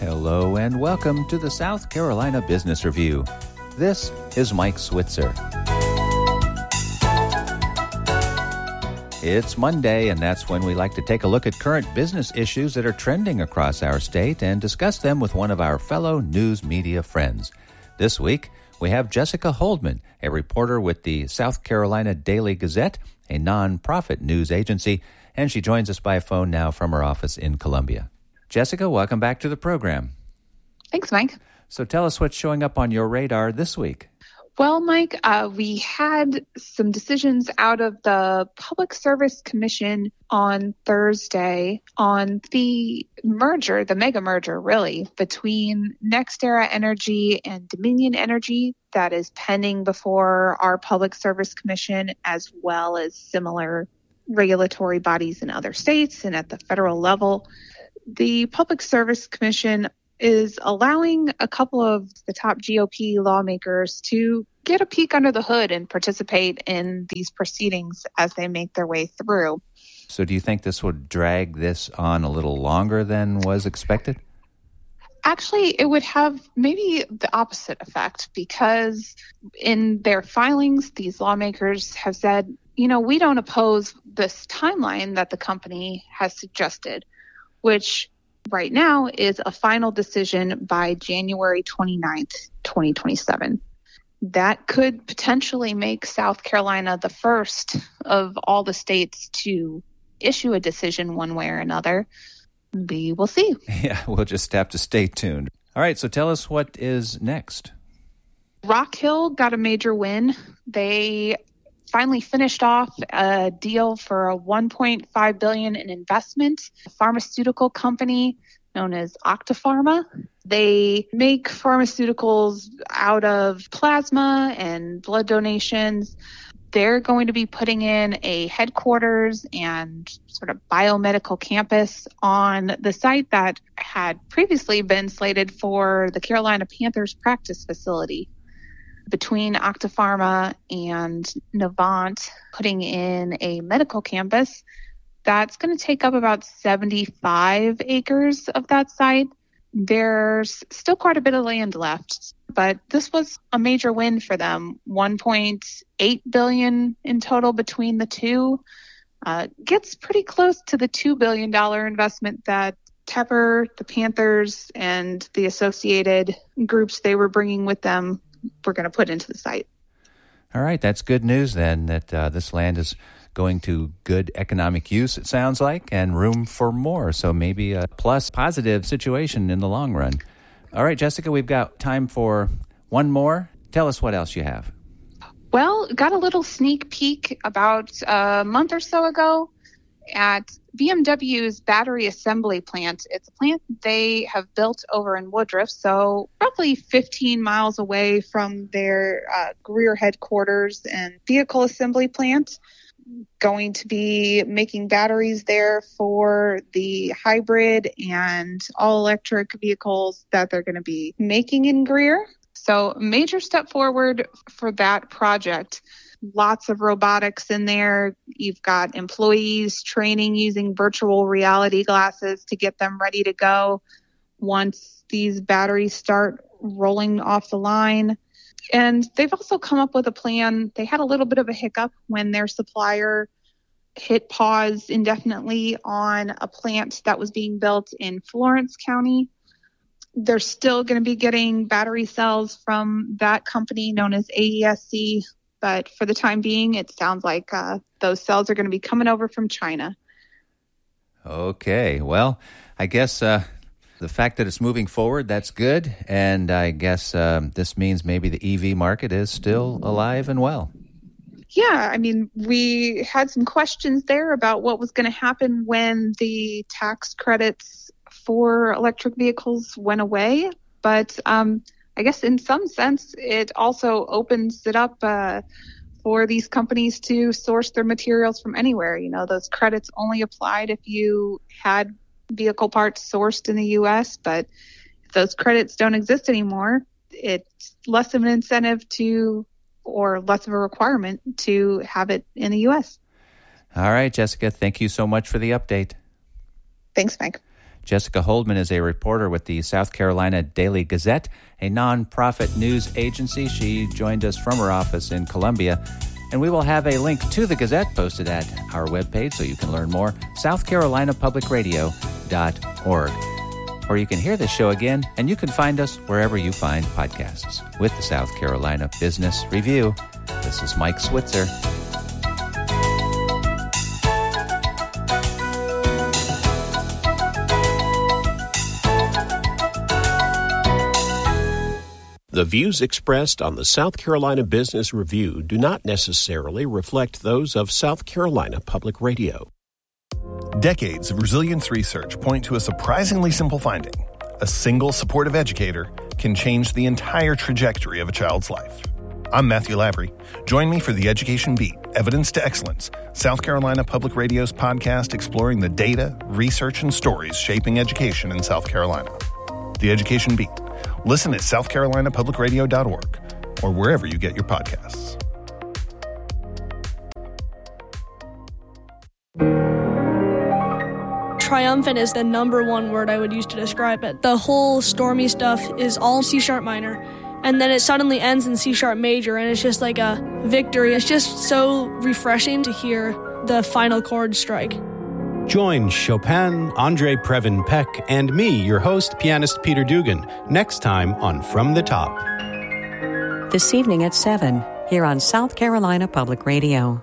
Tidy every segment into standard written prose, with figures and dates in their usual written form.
Hello and welcome to the South Carolina Business Review. This is Mike Switzer. It's Monday, and that's when we like to take a look at current business issues that are trending across our state and discuss them with one of our fellow news media friends. This week, we have Jessica Holdman, a reporter with the South Carolina Daily Gazette, a nonprofit news agency, and she joins us by phone now from her office in Columbia. Jessica, welcome back to the program. Thanks, Mike. So tell us what's showing up on your radar this week. Well, Mike, we had some decisions out of the Public Service Commission on Thursday on the merger, the mega merger, really, between NextEra Energy and Dominion Energy that is pending before our Public Service Commission, as well as similar regulatory bodies in other states and at the federal level. The Public Service Commission is allowing a couple of the top GOP lawmakers to get a peek under the hood and participate in these proceedings as they make their way through. So do you think this would drag this on a little longer than was expected? Actually, it would have maybe the opposite effect, because in their filings, these lawmakers have said, we don't oppose this timeline that the company has suggested, which right now is a final decision by January 29th, 2027. That could potentially make South Carolina the first of all the states to issue a decision one way or another. We will see. Yeah, we'll just have to stay tuned. All right, so tell us what is next. Rock Hill got a major win. They finally finished off a deal for a $1.5 billion in investment, a pharmaceutical company known as Octapharma. They make pharmaceuticals out of plasma and blood donations. They're going to be putting in a headquarters and sort of biomedical campus on the site that had previously been slated for the Carolina Panthers practice facility. Between Octapharma and Novant putting in a medical campus, that's going to take up about 75 acres of that site. There's still quite a bit of land left, but this was a major win for them. $1.8 billion in total between the two. Gets pretty close to the $2 billion investment that Tepper, the Panthers, and the associated groups they were bringing with them were going to put into the site. All right, that's good news then, that this land is going to good economic use, it sounds like, and room for more. So maybe a plus positive situation in the long run. All right, Jessica, we've got time for one more. Tell us what else you have. Well, got a little sneak peek about a month or so ago at BMW's battery assembly plant. It's a plant they have built over in Woodruff, so roughly 15 miles away from their Greer headquarters and vehicle assembly plant. Going to be making batteries there for the hybrid and all-electric vehicles that they're going to be making in Greer. So a major step forward for that project. Lots of robotics in there. You've got employees training using virtual reality glasses to get them ready to go once these batteries start rolling off the line. And they've also come up with a plan. They had a little bit of a hiccup when their supplier hit pause indefinitely on a plant that was being built in Florence County. They're still going to be getting battery cells from that company known as AESC. But for the time being, it sounds like those cells are going to be coming over from China. Okay. Well, I guess the fact that it's moving forward, that's good. And I guess this means maybe the EV market is still alive and well. Yeah. I mean, we had some questions there about what was going to happen when the tax credits for electric vehicles went away. But I guess in some sense, it also opens it up for these companies to source their materials from anywhere. Those credits only applied if you had vehicle parts sourced in the U.S., but if those credits don't exist anymore, it's less of an incentive or less of a requirement to have it in the U.S. All right, Jessica, thank you so much for the update. Thanks, Mike. Jessica Holdman is a reporter with the South Carolina Daily Gazette, a nonprofit news agency. She joined us from her office in Columbia. And we will have a link to the Gazette posted at our webpage so you can learn more, southcarolinapublicradio.org. Or you can hear this show again, and you can find us wherever you find podcasts. With the South Carolina Business Review, this is Mike Switzer. The views expressed on the South Carolina Business Review do not necessarily reflect those of South Carolina Public Radio. Decades of resilience research point to a surprisingly simple finding. A single supportive educator can change the entire trajectory of a child's life. I'm Matthew Lavery. Join me for The Education Beat, Evidence to Excellence, South Carolina Public Radio's podcast exploring the data, research, and stories shaping education in South Carolina. The Education Beat. Listen at southcarolinapublicradio.org or wherever you get your podcasts. Triumphant is the number one word I would use to describe it. The whole stormy stuff is all C-sharp minor, and then it suddenly ends in C-sharp major, and it's just like a victory. It's just so refreshing to hear the final chord strike. Join Chopin, Andre Previn Peck, and me, your host, pianist Peter Dugan, next time on From the Top. This evening at 7, here on South Carolina Public Radio.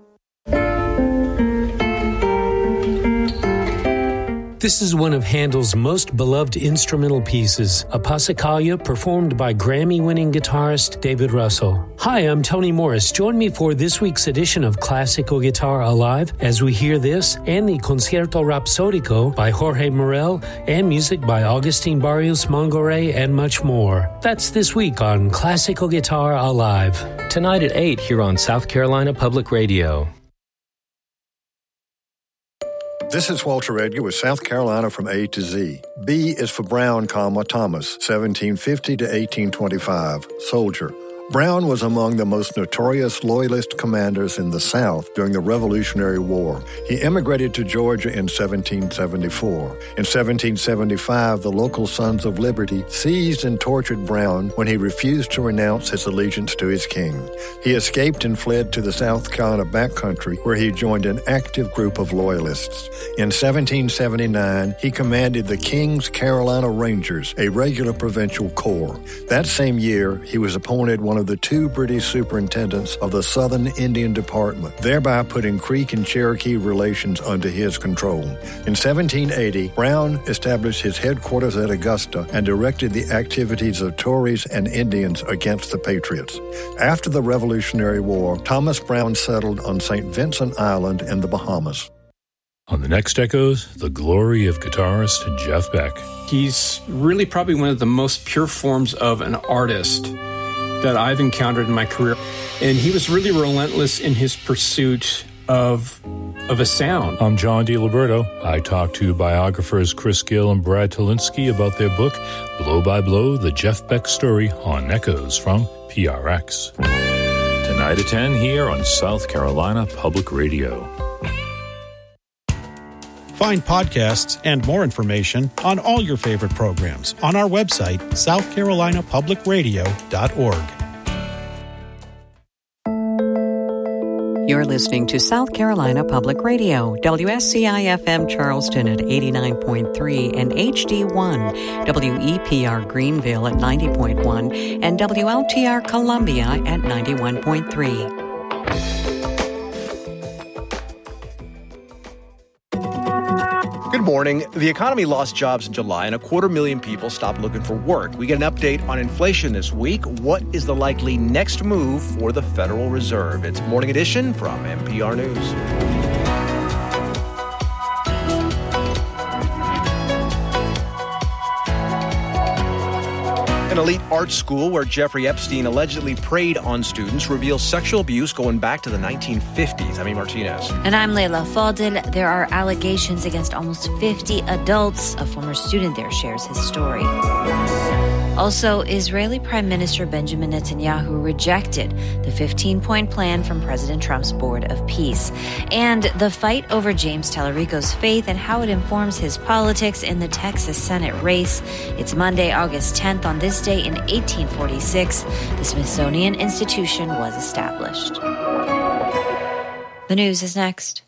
This is one of Handel's most beloved instrumental pieces, a Passacaglia performed by Grammy-winning guitarist David Russell. Hi, I'm Tony Morris. Join me for this week's edition of Classical Guitar Alive as we hear this and the Concierto Rapsodico by Jorge Morel and music by Agustin Barrios Mangore and much more. That's this week on Classical Guitar Alive. Tonight at 8 here on South Carolina Public Radio. This is Walter Edgar with South Carolina from A to Z. B is for Brown, Thomas, 1750 to 1825, soldier. Brown was among the most notorious Loyalist commanders in the South during the Revolutionary War. He immigrated to Georgia in 1774. In 1775, the local Sons of Liberty seized and tortured Brown when he refused to renounce his allegiance to his king. He escaped and fled to the South Carolina backcountry, where he joined an active group of Loyalists. In 1779, he commanded the King's Carolina Rangers, a regular provincial corps. That same year, he was appointed one of the two British superintendents of the Southern Indian Department, thereby putting Creek and Cherokee relations under his control. In 1780, Brown established his headquarters at Augusta and directed the activities of Tories and Indians against the Patriots. After the Revolutionary War, Thomas Brown settled on St. Vincent Island in the Bahamas. On the next Echoes, the glory of guitarist Jeff Beck. He's really probably one of the most pure forms of an artist that I've encountered in my career. And he was really relentless in his pursuit of a sound. I'm John DiLiberto. I talked to biographers Chris Gill and Brad Tolinsky about their book, Blow by Blow, The Jeff Beck Story, on Echoes from PRX. Tonight at 10 here on South Carolina Public Radio. Find podcasts and more information on all your favorite programs on our website, southcarolinapublicradio.org. You're listening to South Carolina Public Radio, WSCI-FM Charleston at 89.3 and HD1, WEPR Greenville at 90.1, and WLTR Columbia at 91.3. Good morning. The economy lost jobs in July, and 250,000 people stopped looking for work. We get an update on inflation this week. What is the likely next move for the Federal Reserve? It's Morning Edition from NPR News. An elite art school where Jeffrey Epstein allegedly preyed on students reveals sexual abuse going back to the 1950s. Amy Martinez. And I'm Layla Faldin. There are allegations against almost 50 adults. A former student there shares his story. Also, Israeli Prime Minister Benjamin Netanyahu rejected the 15-point plan from President Trump's Board of Peace. And the fight over James Tallarico's faith and how it informs his politics in the Texas Senate race. It's Monday, August 10th. On this day in 1846, the Smithsonian Institution was established. The news is next.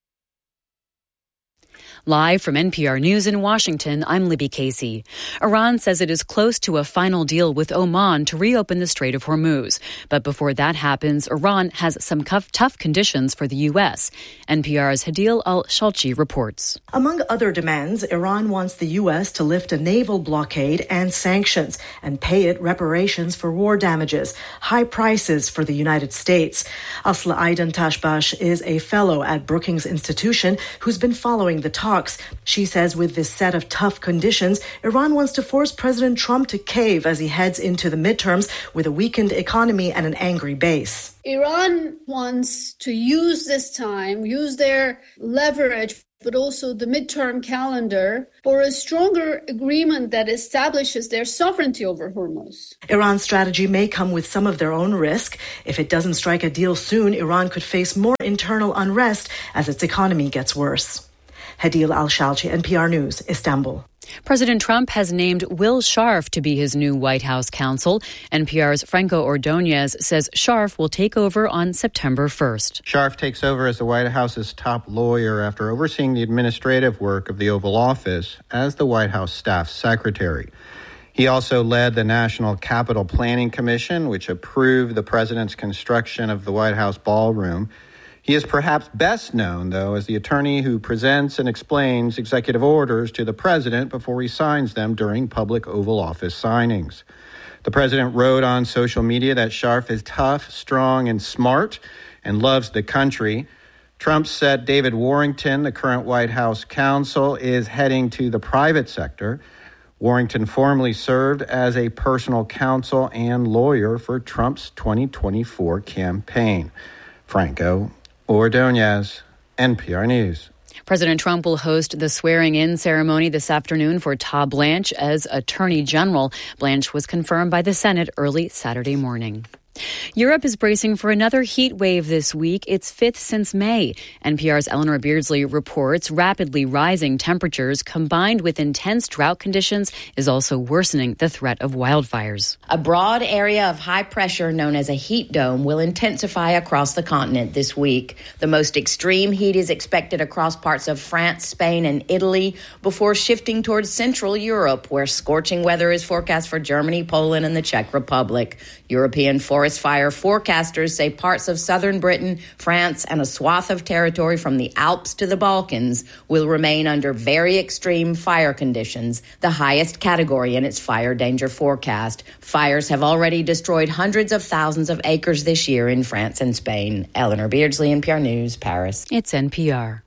Live from NPR News in Washington, I'm Libby Casey. Iran says it is close to a final deal with Oman to reopen the Strait of Hormuz. But before that happens, Iran has some tough conditions for the U.S. NPR's Hadil Al-Shalchi reports. Among other demands, Iran wants the U.S. to lift a naval blockade and sanctions and pay it reparations for war damages, high prices for the United States. Asla Aidan Tashbash is a fellow at Brookings Institution who's been following the talks. She says with this set of tough conditions, Iran wants to force President Trump to cave as he heads into the midterms with a weakened economy and an angry base. Iran wants to use this time, use their leverage, but also the midterm calendar for a stronger agreement that establishes their sovereignty over Hormuz. Iran's strategy may come with some of their own risk. If it doesn't strike a deal soon, Iran could face more internal unrest as its economy gets worse. Hadil Al-Shalchi, NPR News, Istanbul. President Trump has named Will Scharf to be his new White House counsel. NPR's Franco Ordonez says Scharf will take over on September 1st. Scharf takes over as the White House's top lawyer after overseeing the administrative work of the Oval Office as the White House staff secretary. He also led the National Capital Planning Commission, which approved the president's construction of the White House ballroom. He is perhaps best known, though, as the attorney who presents and explains executive orders to the president before he signs them during public Oval Office signings. The president wrote on social media that Scharf is tough, strong, and smart and loves the country. Trump said David Warrington, the current White House counsel, is heading to the private sector. Warrington formerly served as a personal counsel and lawyer for Trump's 2024 campaign. Franco Ordonez, NPR News. President Trump will host the swearing-in ceremony this afternoon for Todd Blanche as Attorney General. Blanche was confirmed by the Senate early Saturday morning. Europe is bracing for another heat wave this week, its fifth since May. NPR's Eleanor Beardsley reports rapidly rising temperatures combined with intense drought conditions is also worsening the threat of wildfires. A broad area of high pressure known as a heat dome will intensify across the continent this week. The most extreme heat is expected across parts of France, Spain, and Italy before shifting towards Central Europe, where scorching weather is forecast for Germany, Poland, and the Czech Republic. European forest fire forecasters say parts of southern Britain, France, and a swath of territory from the Alps to the Balkans will remain under very extreme fire conditions, the highest category in its fire danger forecast. Fires have already destroyed hundreds of thousands of acres this year in France and Spain. Eleanor Beardsley, NPR News, Paris. It's NPR.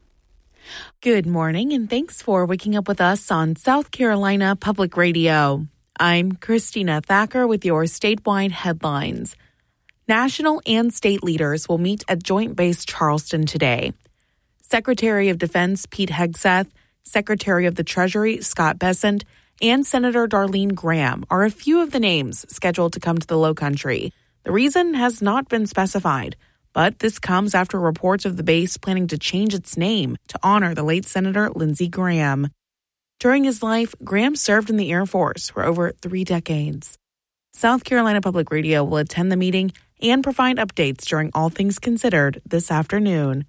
Good morning, and thanks for waking up with us on South Carolina Public Radio. I'm Christina Thacker with your statewide headlines. National and state leaders will meet at Joint Base Charleston today. Secretary of Defense Pete Hegseth, Secretary of the Treasury Scott Bessent, and Senator Darlene Graham are a few of the names scheduled to come to the Lowcountry. The reason has not been specified, but this comes after reports of the base planning to change its name to honor the late Senator Lindsey Graham. During his life, Graham served in the Air Force for over 3 decades. South Carolina Public Radio will attend the meeting and provide updates during All Things Considered this afternoon.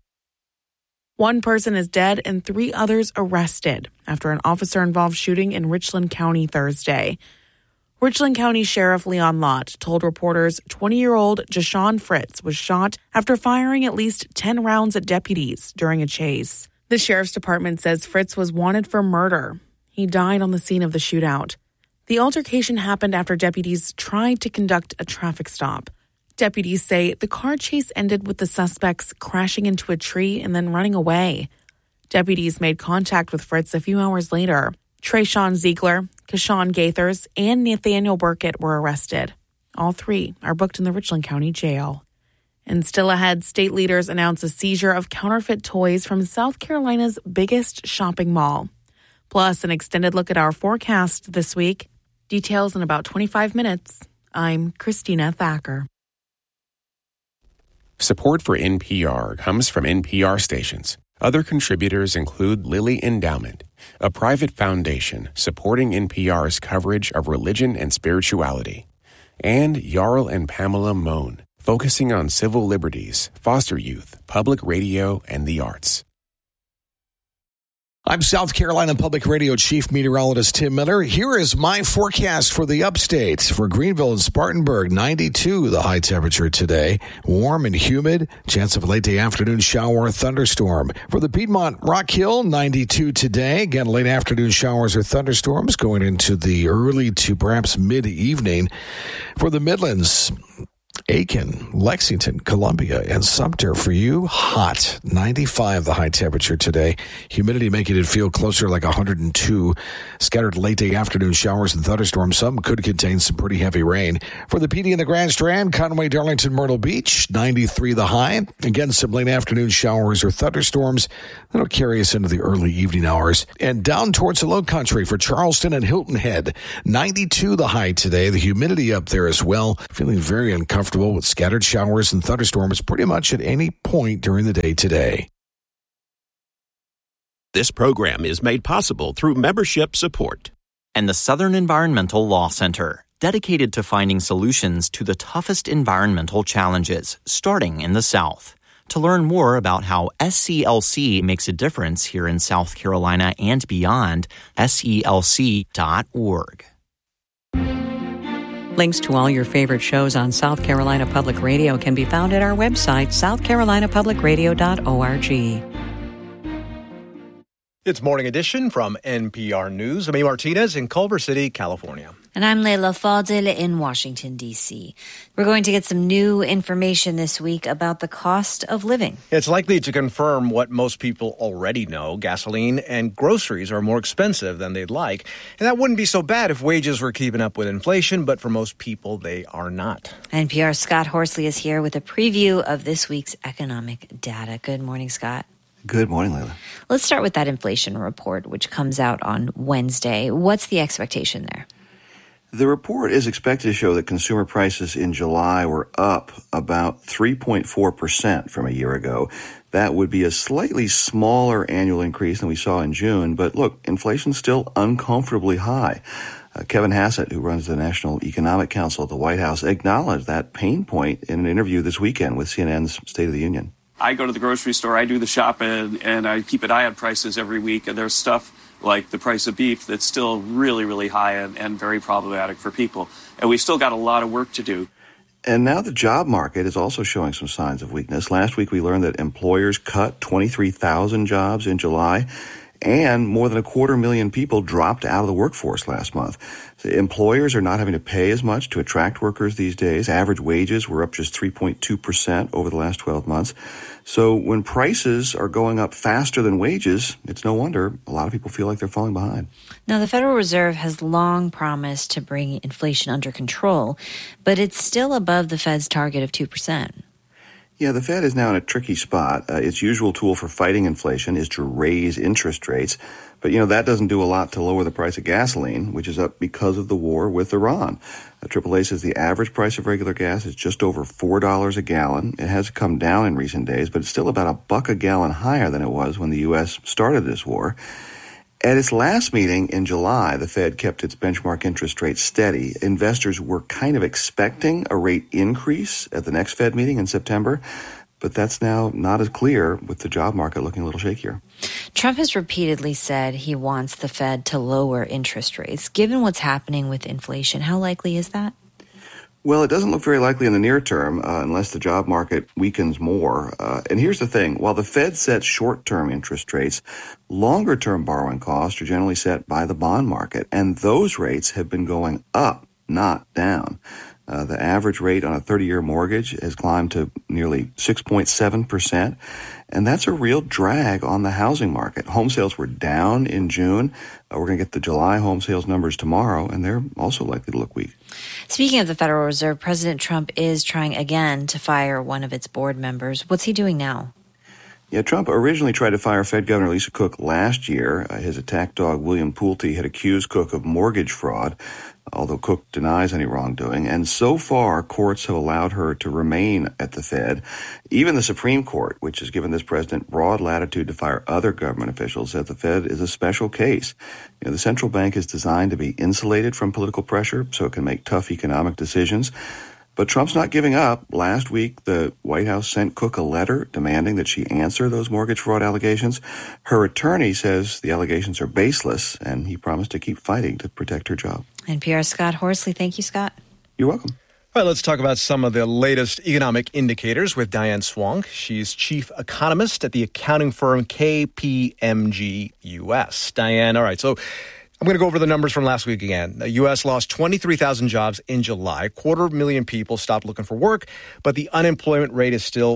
One person is dead and 3 others arrested after an officer-involved shooting in Richland County Thursday. Richland County Sheriff Leon Lott told reporters 20-year-old Jashawn Fritz was shot after firing at least 10 rounds at deputies during a chase. The Sheriff's Department says Fritz was wanted for murder. He died on the scene of the shootout. The altercation happened after deputies tried to conduct a traffic stop. Deputies say the car chase ended with the suspects crashing into a tree and then running away. Deputies made contact with Fritz a few hours later. Trayshawn Ziegler, Kashawn Gaithers, and Nathaniel Burkett were arrested. All 3 are booked in the Richland County Jail. And still ahead, state leaders announce a seizure of counterfeit toys from South Carolina's biggest shopping mall. Plus, an extended look at our forecast this week. Details in about 25 minutes. I'm Christina Thacker. Support for NPR comes from NPR stations. Other contributors include Lilly Endowment, a private foundation supporting NPR's coverage of religion and spirituality, and Jarl and Pamela Mohn, focusing on civil liberties, foster youth, public radio, and the arts. I'm South Carolina Public Radio Chief Meteorologist Tim Miller. Here is my forecast for the upstate. For Greenville and Spartanburg, 92 the high temperature today. Warm and humid. Chance of a late day afternoon shower or thunderstorm. For the Piedmont Rock Hill, 92 today. Again, late afternoon showers or thunderstorms going into the early to perhaps mid-evening. For the Midlands, Aiken, Lexington, Columbia, and Sumter for you, hot. 95 the high temperature today. Humidity making it feel closer like 102. Scattered late day afternoon showers and thunderstorms. Some could contain some pretty heavy rain. For the PD and the Grand Strand, Conway, Darlington, Myrtle Beach, 93 the high. Again, some late afternoon showers or thunderstorms that'll carry us into the early evening hours. And down towards the low country for Charleston and Hilton Head, 92 the high today. The humidity up there as well. Feeling very uncomfortable with scattered showers and thunderstorms pretty much at any point during the day today. This program is made possible through membership support. And the Southern Environmental Law Center, dedicated to finding solutions to the toughest environmental challenges, starting in the South. To learn more about how SCLC makes a difference here in South Carolina and beyond, SCLC.org. Links to all your favorite shows on South Carolina Public Radio can be found at our website, southcarolinapublicradio.org. It's Morning Edition from NPR News. I'm A. Martinez in Culver City, California. And I'm Leila Fadil in Washington, D.C. We're going to get some new information this week about the cost of living. It's likely to confirm what most people already know. Gasoline and groceries are more expensive than they'd like. And that wouldn't be so bad if wages were keeping up with inflation, but for most people, they are not. NPR's Scott Horsley is here with a preview of this week's economic data. Good morning, Scott. Good morning, Leila. Let's start with that inflation report, which comes out on Wednesday. What's the expectation there? The report is expected to show that consumer prices in July were up about 3.4% from a year ago. That would be a slightly smaller annual increase than we saw in June. But look, inflation's still uncomfortably high. Kevin Hassett, who runs the National Economic Council at the White House, acknowledged that pain point in an interview this weekend with CNN's State of the Union. I go to the grocery store, I do the shopping, and I keep an eye on prices every week. And there's stuff like the price of beef that's still really, really high and very problematic for people. And we've still got a lot of work to do. And now the job market is also showing some signs of weakness. Last week we learned that employers cut 23,000 jobs in July, and more than 250,000 people dropped out of the workforce last month. So employers are not having to pay as much to attract workers these days. Average wages were up just 3.2% over the last 12 months. So when prices are going up faster than wages, it's no wonder a lot of people feel like they're falling behind. Now, the Federal Reserve has long promised to bring inflation under control, but it's still above the Fed's target of 2%. Yeah, the Fed is now in a tricky spot. Its usual tool for fighting inflation is to raise interest rates. But, that doesn't do a lot to lower the price of gasoline, which is up because of the war with Iran. AAA says the average price of regular gas is just over $4 a gallon. It has come down in recent days, but it's still about $1 a gallon higher than it was when the U.S. started this war. At its last meeting in July, the Fed kept its benchmark interest rate steady. Investors were kind of expecting a rate increase at the next Fed meeting in September, but that's now not as clear with the job market looking a little shakier. Trump has repeatedly said he wants the Fed to lower interest rates. Given what's happening with inflation, how likely is that? Well, it doesn't look very likely in the near term unless the job market weakens more. And here's the thing. While the Fed sets short-term interest rates, longer-term borrowing costs are generally set by the bond market. And those rates have been going up, not down. The average rate on a 30-year mortgage has climbed to nearly 6.7%. And that's a real drag on the housing market. Home sales were down in June. We're going to get the July home sales numbers tomorrow, and they're also likely to look weak. Speaking of the Federal Reserve, President Trump is trying again to fire one of its board members. What's he doing now? Yeah, Trump originally tried to fire Fed Governor Lisa Cook last year. His attack dog, William Pulte, had accused Cook of mortgage fraud, although Cook denies any wrongdoing. And so far, courts have allowed her to remain at the Fed. Even the Supreme Court, which has given this president broad latitude to fire other government officials, said the Fed is a special case. The central bank is designed to be insulated from political pressure so it can make tough economic decisions. But Trump's not giving up. Last week, the White House sent Cook a letter demanding that she answer those mortgage fraud allegations. Her attorney says the allegations are baseless, and he promised to keep fighting to protect her job. NPR's Scott Horsley. Thank you, Scott. You're welcome. All right, let's talk about some of the latest economic indicators with Diane Swong. She's chief economist at the accounting firm KPMG US. Diane, all right, so I'm going to go over the numbers from last week again. The U.S. lost 23,000 jobs in July. 250,000 people stopped looking for work, but the unemployment rate is still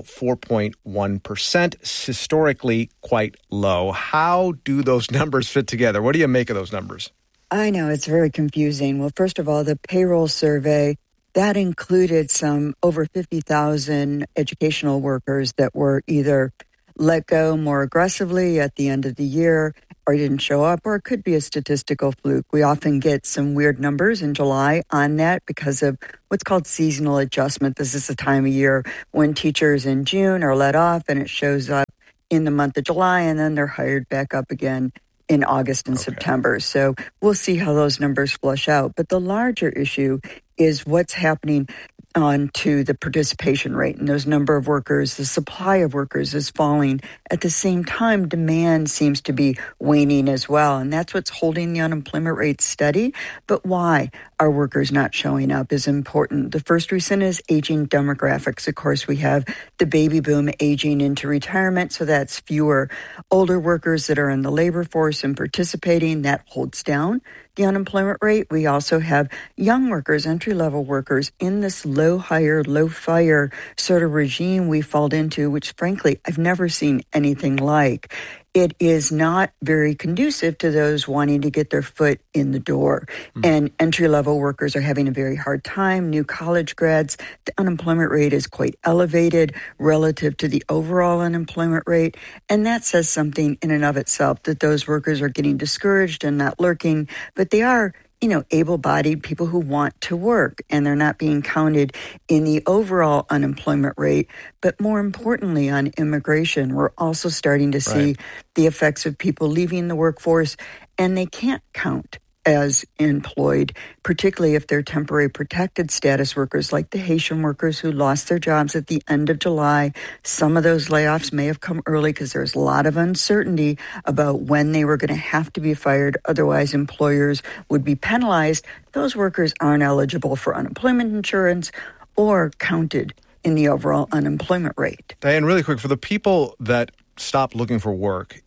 4.1%, historically quite low. How do those numbers fit together? What do you make of those numbers? I know, it's very confusing. Well, first of all, the payroll survey, that included some over 50,000 educational workers that were either let go more aggressively at the end of the year or didn't show up, or it could be a statistical fluke. We often get some weird numbers in July on that because of what's called seasonal adjustment. This is the time of year when teachers in June are let off and it shows up in the month of July, and then they're hired back up again in August and September. So we'll see how those numbers flush out. But the larger issue is what's happening on to the participation rate, and those number of workers, the supply of workers is falling. At the same time, demand seems to be waning as well, and that's what's holding the unemployment rate steady. But why are workers not showing up is important. The first reason is aging demographics. Of course, we have the baby boom aging into retirement, so that's fewer older workers that are in the labor force and participating. That holds down the unemployment rate. We also have young workers, entry-level workers, in this low hire, low fire sort of regime we fall into, which frankly, I've never seen anything like. It is not very conducive to those wanting to get their foot in the door. And entry-level workers are having a very hard time. New college grads, the unemployment rate is quite elevated relative to the overall unemployment rate. And that says something in and of itself, that those workers are getting discouraged and not lurking, but they are, able-bodied people who want to work, and they're not being counted in the overall unemployment rate. But more importantly, on immigration, we're also starting to see the effects of people leaving the workforce, and they can't count as employed, particularly if they're temporary protected status workers like the Haitian workers who lost their jobs at the end of July. Some of those layoffs may have come early because there's a lot of uncertainty about when they were going to have to be fired. Otherwise, employers would be penalized. Those workers aren't eligible for unemployment insurance or counted in the overall unemployment rate. Diane, really quick, for the people that stopped looking for work,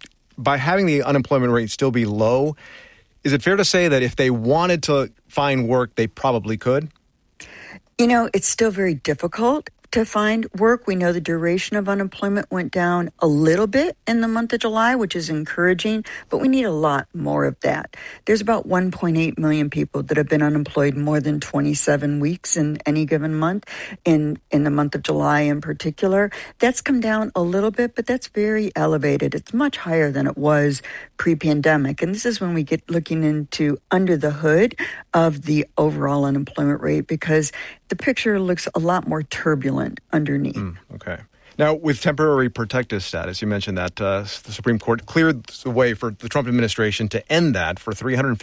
by having the unemployment rate still be low, is it fair to say that if they wanted to find work, they probably could? It's still very difficult to find work. We know the duration of unemployment went down a little bit in the month of July, which is encouraging, but we need a lot more of that. There's about 1.8 million people that have been unemployed more than 27 weeks in any given month, in the month of July in particular. That's come down a little bit, but that's very elevated. It's much higher than it was pre-pandemic. And this is when we get looking into under the hood of the overall unemployment rate, because the picture looks a lot more turbulent underneath. Okay. Now, with temporary protected status, you mentioned that the Supreme Court cleared the way for the Trump administration to end that for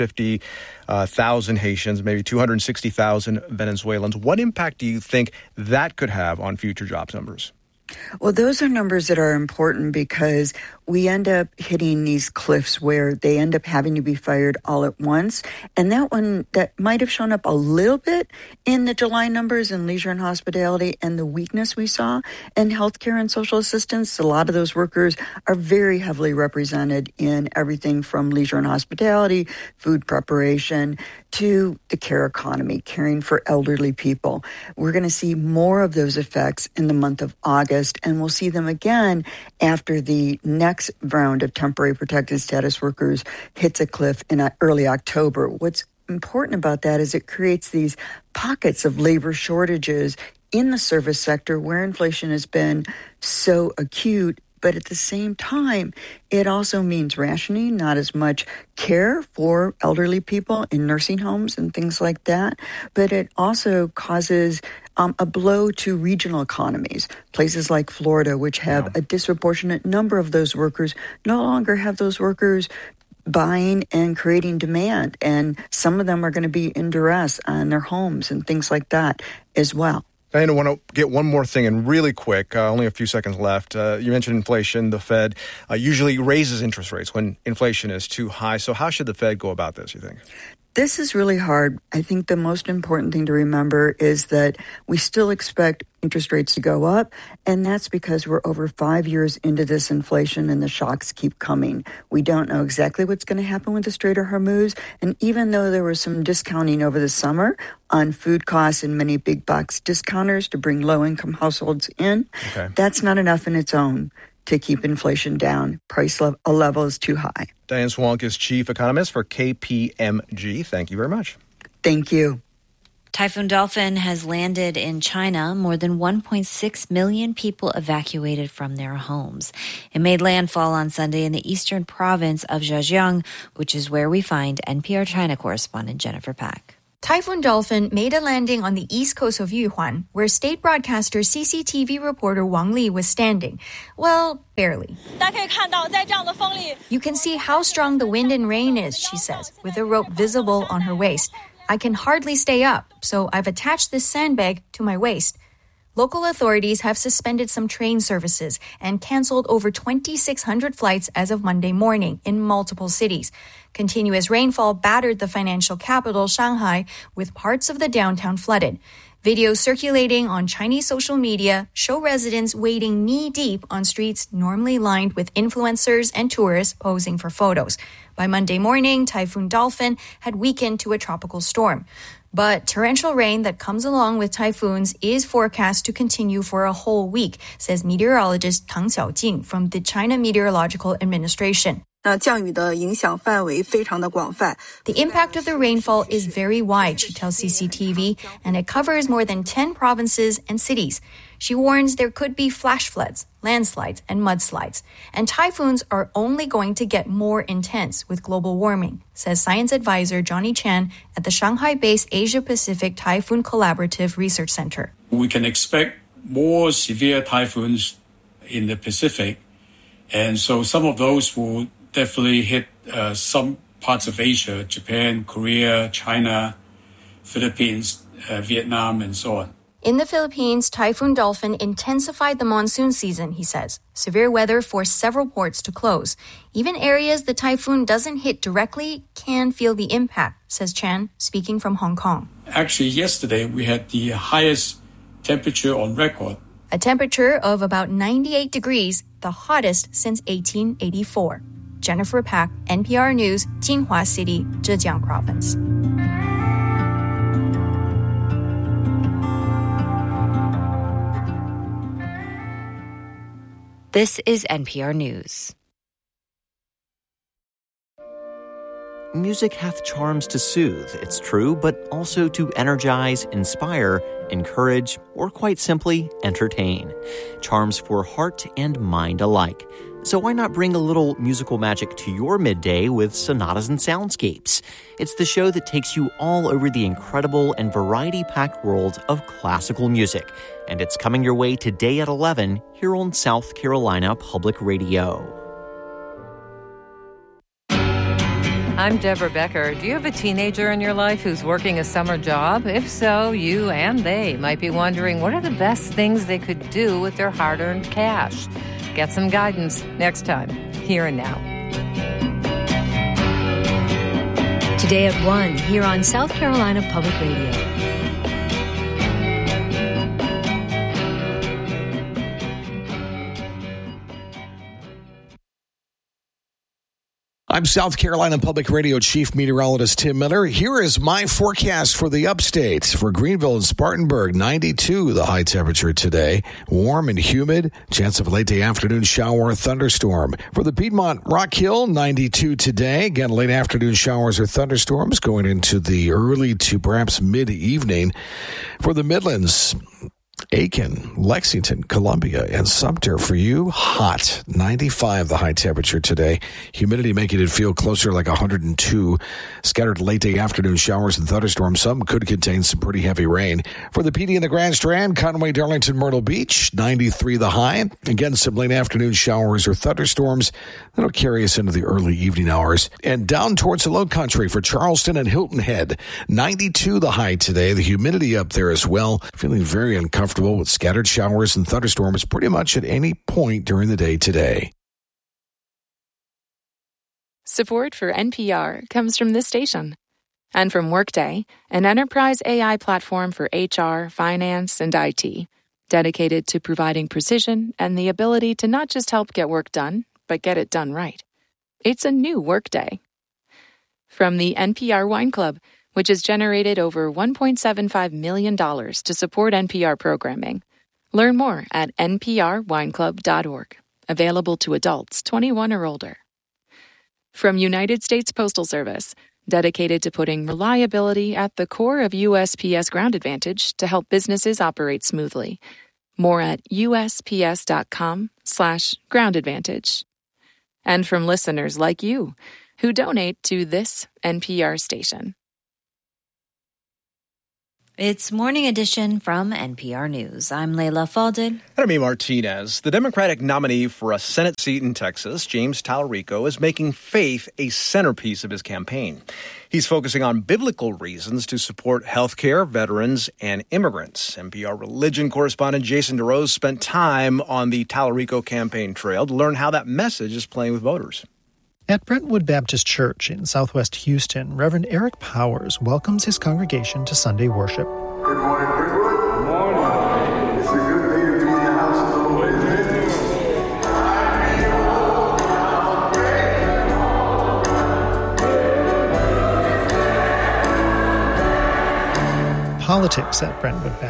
350,000 Haitians, maybe 260,000 Venezuelans. What impact do you think that could have on future jobs numbers? Well, those are numbers that are important because we end up hitting these cliffs where they end up having to be fired all at once. And that one, that might have shown up a little bit in the July numbers in leisure and hospitality, and the weakness we saw in healthcare and social assistance. A lot of those workers are very heavily represented in everything from leisure and hospitality, food preparation, to the care economy, caring for elderly people. We're going to see more of those effects in the month of August, and we'll see them again after the next round of temporary protected status workers hits a cliff in early October. What's important about that is it creates these pockets of labor shortages in the service sector where inflation has been so acute But at the same time, it also means rationing, not as much care for elderly people in nursing homes and things like that. But it also causes a blow to regional economies. Places like Florida, which have a disproportionate number of those workers, no longer have those workers buying and creating demand. And some of them are going to be in duress on their homes and things like that as well. Diana, I want to get one more thing in really quick, only a few seconds left. You mentioned inflation. The Fed usually raises interest rates when inflation is too high. So how should the Fed go about this, you think? This is really hard. I think the most important thing to remember is that we still expect interest rates to go up, and that's because we're over 5 years into this inflation and the shocks keep coming. We don't know exactly what's going to happen with the Strait of Hormuz, and even though there was some discounting over the summer on food costs and many big box discounters to bring low-income households in, that's not enough in its own to keep inflation down. Price level is too high. Diane Swonk is chief economist for KPMG. Thank you very much. Thank you. Typhoon Dolphin has landed in China. More than 1.6 million people evacuated from their homes. It made landfall on Sunday in the eastern province of Zhejiang, which is where we find NPR China correspondent Jennifer Pack. Typhoon Dolphin made a landing on the east coast of Yuhuan, where state broadcaster CCTV reporter Wang Li was standing. Well, barely. You can see how strong the wind and rain is, she says, with a rope visible on her waist. I can hardly stay up, so I've attached this sandbag to my waist. Local authorities have suspended some train services and canceled over 2,600 flights as of Monday morning in multiple cities. Continuous rainfall battered the financial capital, Shanghai, with parts of the downtown flooded. Videos circulating on Chinese social media show residents wading knee-deep on streets normally lined with influencers and tourists posing for photos. By Monday morning, Typhoon Dolphin had weakened to a tropical storm. But torrential rain that comes along with typhoons is forecast to continue for a whole week, says meteorologist Tang Xiaojing from the China Meteorological Administration. The impact of the rainfall is very wide, she tells CCTV, and it covers more than 10 provinces and cities. She warns there could be flash floods, landslides, and mudslides. And typhoons are only going to get more intense with global warming, says science advisor Johnny Chan at the Shanghai-based Asia-Pacific Typhoon Collaborative Research Center. We can expect more severe typhoons in the Pacific, and so some of those will definitely hit some parts of Asia, Japan, Korea, China, Philippines, Vietnam, and so on. In the Philippines, Typhoon Dolphin intensified the monsoon season, he says. Severe weather forced several ports to close. Even areas the typhoon doesn't hit directly can feel the impact, says Chan, speaking from Hong Kong. Actually, yesterday we had the highest temperature on record. A temperature of about 98 degrees, the hottest since 1884. Jennifer Pack, NPR News, Jinhua City, Zhejiang Province. This is NPR News. Music hath charms to soothe, it's true, but also to energize, inspire, encourage, or quite simply, entertain. Charms for heart and mind alike. So why not bring a little musical magic to your midday with Sonatas and Soundscapes? It's the show that takes you all over the incredible and variety-packed world of classical music. And it's coming your way today at 11 here on South Carolina Public Radio. I'm Deborah Becker. Do you have a teenager in your life who's working a summer job? If so, you and they might be wondering what are the best things they could do with their hard-earned cash. Get some guidance next time, Here and Now. Today at 1, here on South Carolina Public Radio. I'm South Carolina Public Radio Chief Meteorologist Tim Miller. Here is my forecast for the upstate. For Greenville and Spartanburg, 92, the high temperature today. Warm and humid. Chance of a late day afternoon shower or thunderstorm. For the Piedmont Rock Hill, 92 today. Again, late afternoon showers or thunderstorms going into the early to perhaps mid-evening. For the Midlands, Aiken, Lexington, Columbia, and Sumter for you. Hot. 95 the high temperature today. Humidity making it feel closer like 102. Scattered late day afternoon showers and thunderstorms. Some could contain some pretty heavy rain. For the PD in the Grand Strand, Conway, Darlington, Myrtle Beach, 93 the high. Again, some late afternoon showers or thunderstorms that'll carry us into the early evening hours. And down towards the low country for Charleston and Hilton Head, 92 the high today. The humidity up there as well. Feeling very uncomfortable with scattered showers and thunderstorms pretty much at any point during the day today. Support for NPR comes from this station and from Workday, an enterprise AI platform for HR, finance, and IT, dedicated to providing precision and the ability to not just help get work done, but get it done right. It's a new Workday. From the NPR Wine Club, which has generated over $1.75 million to support NPR programming. Learn more at nprwineclub.org. Available to adults 21 or older. From United States Postal Service, dedicated to putting reliability at the core of USPS Ground Advantage to help businesses operate smoothly. More at usps.com/Ground Advantage. And from listeners like you, who donate to this NPR station. It's Morning Edition from NPR News. I'm Leila Falded. And I'm Amy Martinez. The Democratic nominee for a Senate seat in Texas, James Talarico, is making faith a centerpiece of his campaign. He's focusing on biblical reasons to support health care, veterans, and immigrants. NPR religion correspondent Jason DeRose spent time on the Talarico campaign trail to learn how that message is playing with voters. At Brentwood Baptist Church in southwest Houston, Reverend Eric Powers welcomes his congregation to Sunday worship. Good morning, Brentwood. Good morning. It's a good day to be in the house of the Lord, isn't it? Politics at Brentwood Baptist.